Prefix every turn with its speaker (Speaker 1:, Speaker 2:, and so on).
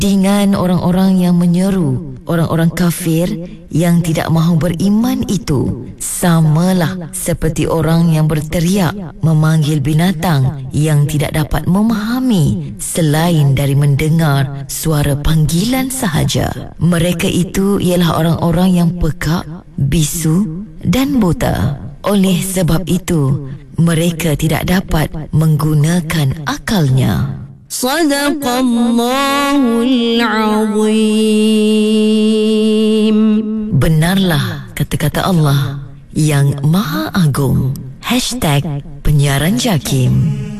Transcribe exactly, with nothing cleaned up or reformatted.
Speaker 1: dengan orang-orang yang menyeru orang-orang kafir yang tidak mahu beriman itu samalah seperti orang yang berteriak memanggil binatang yang tidak dapat memahami selain dari mendengar suara panggilan sahaja. Mereka itu ialah orang-orang yang pekak, bisu dan buta. Oleh sebab itu, mereka tidak dapat menggunakan akalnya. Sadaqallahul Azim. Benarlah kata-kata Allah yang Maha Agung. Hashtag Penyiaran Jakim.